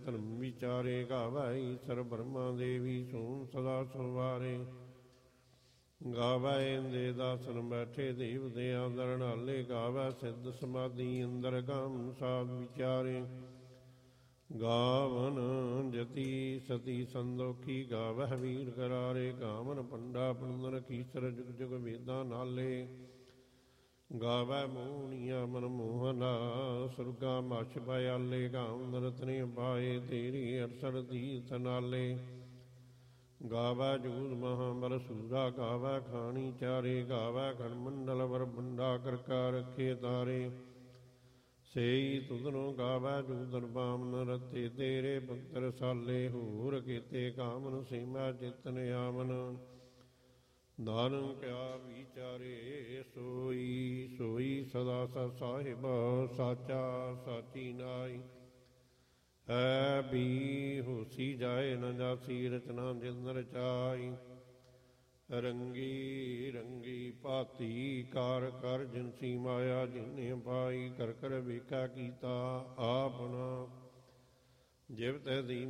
ਧਰਮ ਵਿਚਾਰੇ। ਗਾਵੈ ਈਸਰ ਬ੍ਰਹਮਾ ਦੇਵੀ ਸੋਮ ਸਦਾ ਸੰਵਾਰੇ। ਗਾਵੈ ਇੰਦੇ ਦਾਸਨ ਬੈਠੇ ਦੇਵ ਦੇ ਆਦਰ ਨਾਲੇ। ਗਾਵੈ ਸਿੱਧ ਸਮਾਧੀ ਅੰਦਰ ਗਾਮ ਸਾਧ ਵਿਚਾਰੇ। ਗਾਵਨ ਜਤੀ ਸਤੀ ਸੰਦੋਖੀ ਗਾਵਹਿ ਵੀਰ ਕਰਾਰੇ। ਗਾਵਨ ਪੰਡਾ ਪੰਦਰ ਕੀਸਰ ਜੁਗ ਜੁਗ ਵੇਦਾਂ ਨਾਲੇ। ਗਾਵੈ ਮੋਹਣੀਆ ਮਨ ਮੋਹਨਾ ਸੁਰਗਾ ਮਛ ਭਇਆਲੇ। ਗਾਵਨ ਰਤਨੇ ਪਾਏ ਤੇਰੀ ਅਰਸਰ ਤੀਰਥ ਨਾਲੇ। ਗਾਵੈ ਜੂਦ ਮਹਾਬਲ ਸੂਰਾ ਗਾਵੈ ਖਾਣੀ ਚਾਰੇ। ਗਾਵੈ ਖੰਡ ਮੰਡਲ ਵਰ ਬੰਡਾ ਕਰਕਾ ਰੱਖੇ ਤਾਰੇ। ਸੇਈ ਤੁਧਨੋਂ ਗਾਵੈ ਜੂਦਨ ਬਾਮਨ ਰਤੇ ਤੇਰੇ ਭਗਤ ਰਸਾਲੇ। ਹੋਰ ਕੀਤੇ ਕਾਮਨ ਸੀਮਾ ਚਿਤਨ ਆਵਨ ਨਾਨਕ ਕਿਆ ਵਿਚਾਰੇ। ਸੋਈ ਸੋਈ ਸਦਾ ਸਤ ਸਾਹਿਬ ਸਾਚਾ ਸਾਚੀ ਨਾਈ। ਹੈ ਵੀ ਹੋਸੀ ਜਾਏ ਨ ਜਾਸੀ ਰਚਨਾ ਜਿਨ ਰਚਾਈ। ਰੰਗੀ ਰੰਗੀ ਭਾਤੀ ਕਾਰ ਕਰ ਜਿਨਸੀ ਮਾਇਆ ਜਿਨੇ ਪਾਈ। ਕਰ ਕਰ ਵੇਖਾ ਕੀਤਾ ਆਪਣਾ ਜਿਵ ਤੈ ਦੀ